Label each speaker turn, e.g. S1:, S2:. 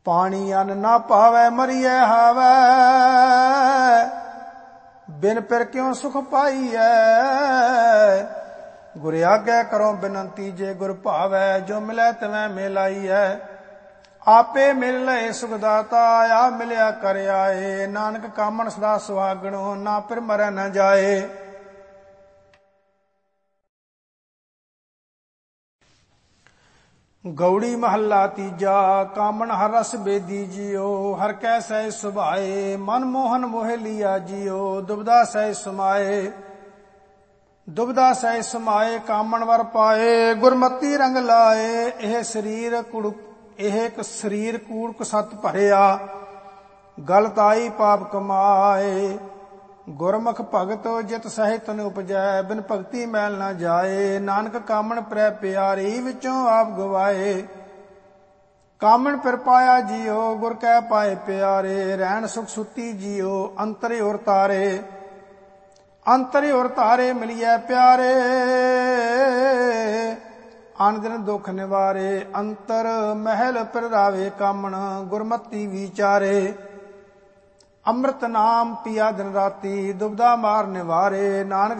S1: पानी अन ना पावै मरिए हावै, बिन पिर क्यों सुख पाईऐ। गुर आज्ञा करो बिनती जे गुर भावै, जो मिलै तिवै मिलाईऐ। आपे मिल लए सुख दाता, आ मिलिया कर आए। नानक कामन सदा सुहागणो, ना पिर मरै न जाए। गौड़ी महला तीजा। कामन हर रस बेदी जियो, हर कै सहज सुभाए। मन मोहन मोह लिया जियो, दुबदा सहज समाए। दुबदा सहज समाए कामन वर पाए, गुरमति रंग लाए। एह शरीर कूड़ कुसत भरिया, गलत आई पाप कमाए। गुरमुख भगत जित सहित न उपजै, बिन भगति मैल न जाए। नानक कामन प्रै प्यारी, विचों आप गवाए। कामन पिर पाया जियो, गुर कै पाए प्यारे। रैन सुख सुती जियो, अंतर और तारे। अंतर और तारे मिलिए प्यारे, आन दिन दुख निवारे। अंतर महल पिरावे कामन, गुरमति विचारे। अमृत नाम पिया दिन राती, दुबदा मार निवारे। नानक